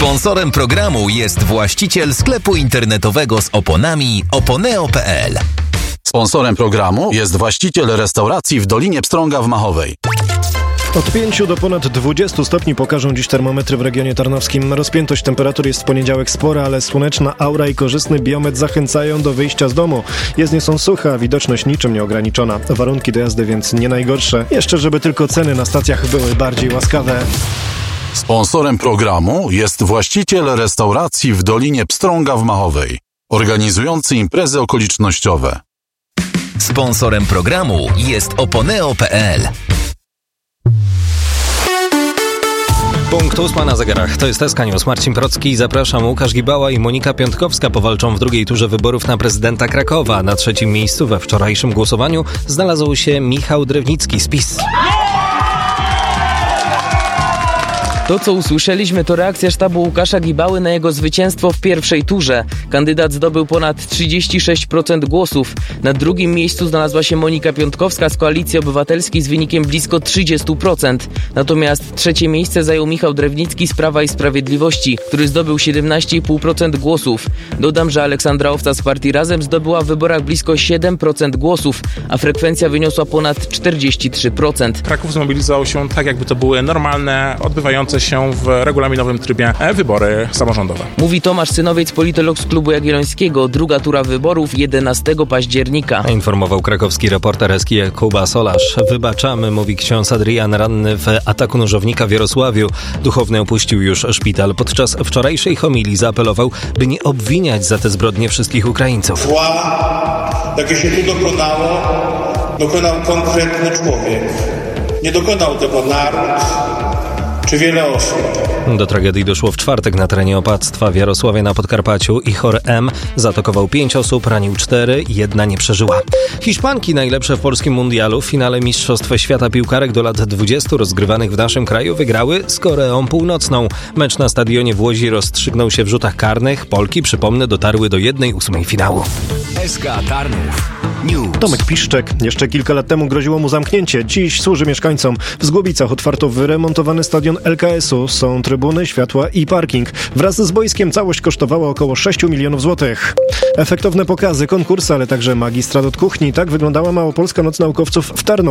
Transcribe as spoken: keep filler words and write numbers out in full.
Sponsorem programu jest właściciel sklepu internetowego z oponami oponeo kropka pe el. Sponsorem programu jest właściciel restauracji w Dolinie Pstrąga w Machowej. Od pięciu do ponad dwudziestu stopni pokażą dziś termometry w regionie tarnowskim. Rozpiętość temperatur jest w poniedziałek spora, ale słoneczna aura i korzystny biometr zachęcają do wyjścia z domu. Jezdnie są suche, a widoczność niczym nieograniczona. Warunki do jazdy więc nie najgorsze. Jeszcze żeby tylko ceny na stacjach były bardziej łaskawe. Sponsorem programu jest właściciel restauracji w Dolinie Pstrąga w Machowej, organizujący imprezy okolicznościowe. Sponsorem programu jest oponeo kropka pe el. Punkt ósma na zegarach. To jest S K News. Marcin Procki, zapraszam. Łukasz Gibała i Monika Piątkowska powalczą w drugiej turze wyborów na prezydenta Krakowa. Na trzecim miejscu we wczorajszym głosowaniu znalazł się Michał Drewnicki z PiS. To, co usłyszeliśmy, to reakcja sztabu Łukasza Gibały na jego zwycięstwo w pierwszej turze. Kandydat zdobył ponad trzydzieści sześć procent głosów. Na drugim miejscu znalazła się Monika Piątkowska z Koalicji Obywatelskiej z wynikiem blisko trzydzieści procent. Natomiast trzecie miejsce zajął Michał Drewnicki z Prawa i Sprawiedliwości, który zdobył siedemnaście i pół procent głosów. Dodam, że Aleksandra Owca z partii Razem zdobyła w wyborach blisko siedem procent głosów, a frekwencja wyniosła ponad czterdzieści trzy procent. Kraków zmobilizował się tak, jakby to były normalne, odbywające się w regulaminowym trybie wybory samorządowe. Mówi Tomasz Synowiec, politolog z Klubu Jagiellońskiego. Druga tura wyborów jedenastego października. Informował krakowski reporter Eski Kuba Solarz. Wybaczamy, mówi ksiądz Adrian, ranny w ataku nożownika w Jarosławiu. Duchowny opuścił już szpital. Podczas wczorajszej homilii zaapelował, by nie obwiniać za te zbrodnie wszystkich Ukraińców. Zła, jakie się tu dokonało, dokonał konkretny człowiek. Nie dokonał tego naród czy wiele osób. Do tragedii doszło w czwartek na terenie opactwa w Jarosławie na Podkarpaciu. Ichor M. zaatakował pięć osób, ranił cztery, jedna nie przeżyła. Hiszpanki najlepsze w polskim mundialu w finale Mistrzostw Świata Piłkarek do lat dwudziestu rozgrywanych w naszym kraju wygrały z Koreą Północną. Mecz na stadionie w Łodzi rozstrzygnął się w rzutach karnych. Polki, przypomnę, dotarły do jednej ósmej finału. S K Tarnów News. Tomek Piszczek. Jeszcze kilka lat temu groziło mu zamknięcie. Dziś służy mieszkańcom. W Zgłobicach otwarto wyremontowany stadion L K S-u. Są trybuny, światła i parking. Wraz z boiskiem całość kosztowała około sześć milionów złotych. Efektowne pokazy, konkursy, ale także magistrat od kuchni. Tak wyglądała Małopolska Noc Naukowców w Tarnowie.